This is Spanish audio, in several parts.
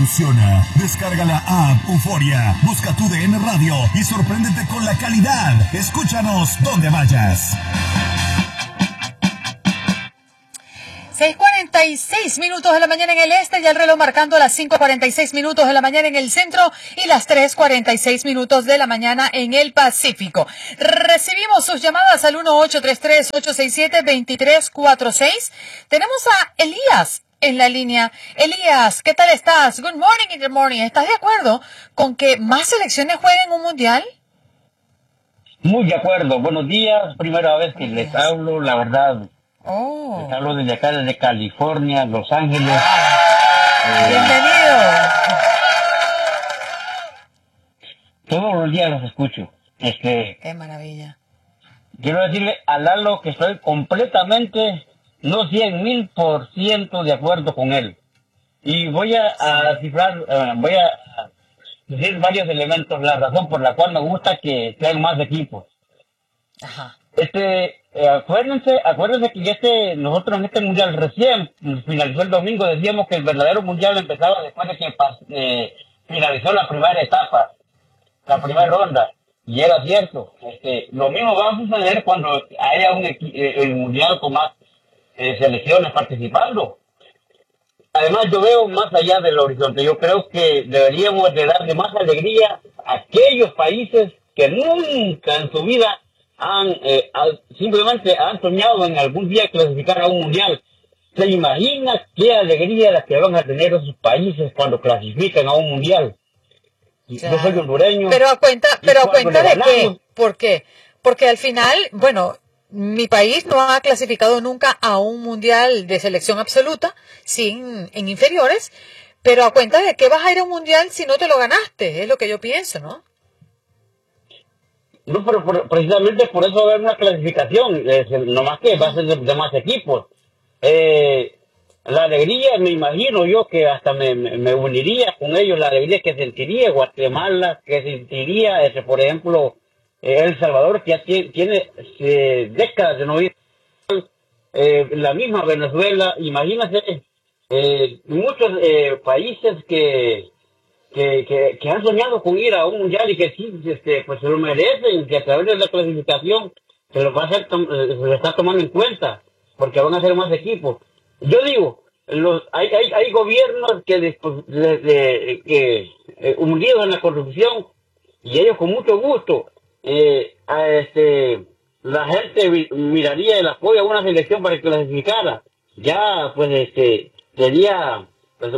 revoluciona. Descarga la app Euforia, busca tu DN Radio y sorpréndete con la calidad. Escúchanos donde vayas. 6:46 de la mañana en el este y el reloj marcando las 5:46 de la mañana en el centro y las 3:46 de la mañana en el Pacífico. Recibimos sus llamadas al 1-833-867-2346. Tenemos a Elías en la línea. Elías, ¿qué tal estás? Good morning, good morning. ¿Estás de acuerdo con que más selecciones jueguen un mundial? Muy de acuerdo. Buenos días. Primera vez que les hablo, la verdad. Les hablo desde acá, desde California, Los Ángeles. Bienvenido. Todos los días los escucho. Qué maravilla. Quiero decirle a Lalo que estoy completamente, no 100,000% de acuerdo con él. Y voy a decir varios elementos, la razón por la cual me gusta que sean más equipos. Ajá. Acuérdense que nosotros en este mundial recién finalizó el domingo, decíamos que el verdadero mundial empezaba después de que finalizó la primera etapa, la primera ronda, y era cierto. Lo mismo va a suceder cuando haya el mundial con más selecciones participando. Además, yo veo más allá del horizonte. Yo creo que deberíamos de darle más alegría a aquellos países que nunca en su vida simplemente han soñado en algún día clasificar a un mundial. ¿Se imagina qué alegría la que van a tener esos países cuando clasifican a un mundial? Claro. Yo soy hondureño. Pero a cuenta de qué. ¿Por qué? Porque al final, bueno, mi país no ha clasificado nunca a un mundial de selección absoluta, en inferiores, pero a cuenta de qué vas a ir a un mundial si no te lo ganaste, es lo que yo pienso, ¿no? No, pero precisamente por eso va a haber una clasificación, no más que va a ser de más equipos. La alegría, me imagino yo que hasta me uniría con ellos, la alegría que sentiría Guatemala, que sentiría, por ejemplo, El Salvador, que ya tiene décadas de no ir, la misma Venezuela, imagínate, muchos países que han soñado con ir a un mundial y que sí, pues se lo merecen, que a través de la clasificación se lo está tomando en cuenta, porque van a ser más equipos. Yo digo, hay gobiernos que unidos en la corrupción, y ellos con mucho gusto, la gente miraría el apoyo a una selección para que clasificara. Ya, pues, sería pues,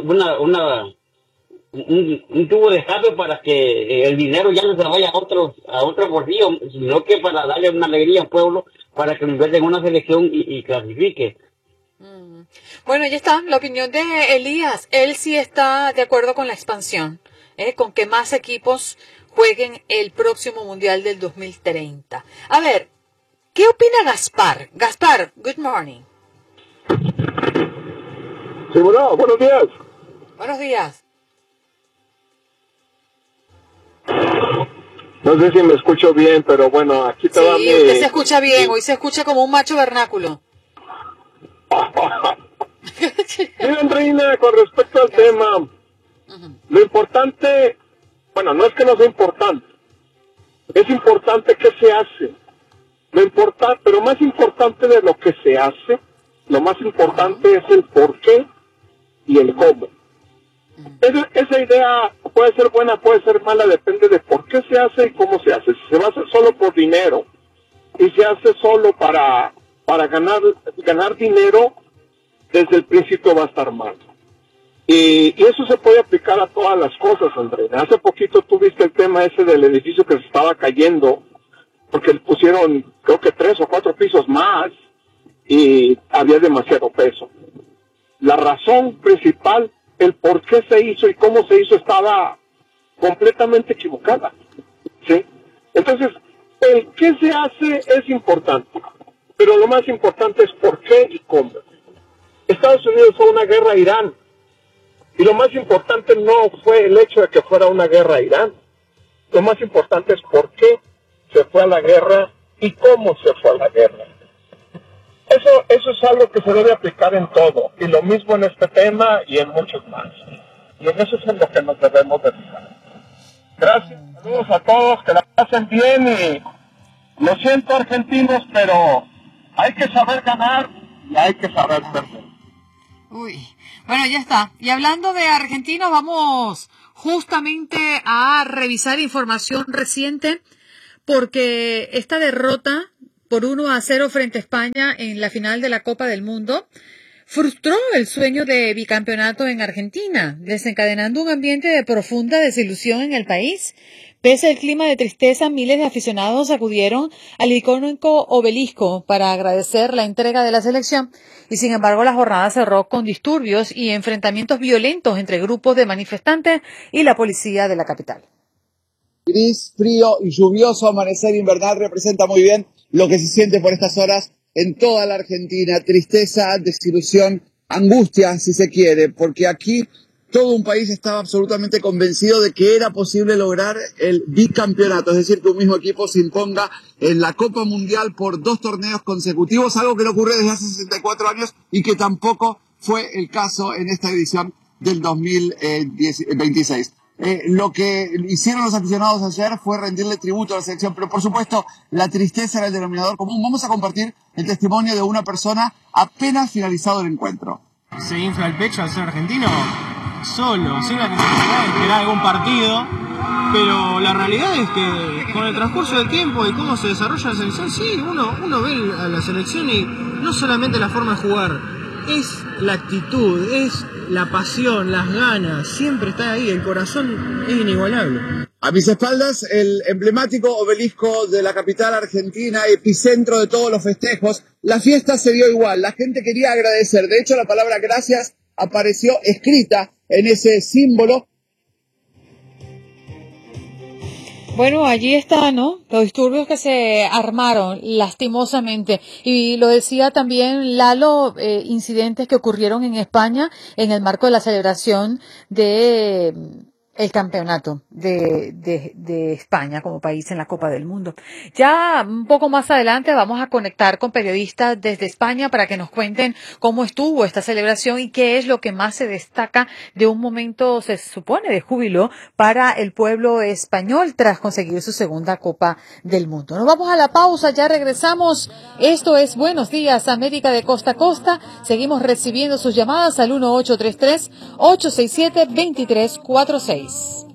un tubo de escape para que el dinero ya no se vaya a otro bolsillo, sino que para darle una alegría al pueblo, para que lo invierta en una selección y clasifique. Bueno, ya está la opinión de Elías. Él sí está de acuerdo con la expansión, con que más equipos jueguen el próximo Mundial del 2030. A ver, ¿qué opina Gaspar? Gaspar, good morning. Sí, bueno, buenos días. Buenos días. No sé si me escucho bien, pero bueno, aquí te va mi... Sí, usted se escucha bien, hoy se escucha como un macho vernáculo. Mira, Andreina, con respecto al tema, lo importante, bueno, no es que no sea importante, es importante qué se hace. Pero más importante de lo que se hace, lo más importante es el por qué y el cómo. Esa idea puede ser buena, puede ser mala, depende de por qué se hace y cómo se hace. Si se va a hacer solo por dinero y se hace solo para ganar dinero, desde el principio va a estar mal. Y eso se puede aplicar a todas las cosas, Andrés. Hace poquito tuviste el tema ese del edificio que se estaba cayendo, porque le pusieron creo que 3 o 4 pisos más y había demasiado peso. La razón principal, el por qué se hizo y cómo se hizo, estaba completamente equivocada, ¿sí? Entonces, el qué se hace es importante, pero lo más importante es por qué y cómo. Estados Unidos fue a una guerra a Irán, y lo más importante no fue el hecho de que fuera una guerra a Irán. Lo más importante es por qué se fue a la guerra y cómo se fue a la guerra. Eso es algo que se debe aplicar en todo, y lo mismo en este tema y en muchos más. Y en eso es en lo que nos debemos de fijar. Gracias, saludos a todos, que la pasen bien y lo siento, argentinos, pero hay que saber ganar y hay que saber perder. Uy, bueno, ya está. Y hablando de argentinos, vamos justamente a revisar información reciente, porque esta derrota por 1-0 frente a España en la final de la Copa del Mundo frustró el sueño de bicampeonato en Argentina, desencadenando un ambiente de profunda desilusión en el país. Pese al clima de tristeza, miles de aficionados acudieron al icónico obelisco para agradecer la entrega de la selección y, sin embargo, la jornada cerró con disturbios y enfrentamientos violentos entre grupos de manifestantes y la policía de la capital. Gris, frío y lluvioso amanecer invernal representa muy bien lo que se siente por estas horas en toda la Argentina. Tristeza, desilusión, angustia, si se quiere, porque aquí todo un país estaba absolutamente convencido de que era posible lograr el bicampeonato, es decir, que un mismo equipo se imponga en la Copa Mundial por 2 torneos consecutivos, algo que no ocurre desde hace 64 años y que tampoco fue el caso en esta edición del 2026. Lo que hicieron los aficionados ayer fue rendirle tributo a la selección, pero por supuesto la tristeza era el denominador común. Vamos a compartir el testimonio de una persona apenas finalizado el encuentro. Se infla el pecho al ser argentino solo, sin la necesidad de esperar algún partido, pero la realidad es que con el transcurso del tiempo y cómo se desarrolla la selección, sí, uno ve a la selección y no solamente la forma de jugar, es la actitud, es la pasión, las ganas, siempre está ahí, el corazón es inigualable. A mis espaldas, el emblemático obelisco de la capital argentina, epicentro de todos los festejos. La fiesta se dio igual, la gente quería agradecer. De hecho, la palabra gracias apareció escrita en ese símbolo. Bueno, allí está, ¿no? Los disturbios que se armaron, lastimosamente. Y lo decía también Lalo, incidentes que ocurrieron en España en el marco de la celebración de el campeonato de España como país en la Copa del Mundo. Ya un poco más adelante vamos a conectar con periodistas desde España para que nos cuenten cómo estuvo esta celebración y qué es lo que más se destaca de un momento, se supone, de júbilo para el pueblo español tras conseguir su segunda Copa del Mundo. Nos vamos a la pausa, ya regresamos. Esto es Buenos Días América de Costa a Costa. Seguimos recibiendo sus llamadas al 1833-867-2346.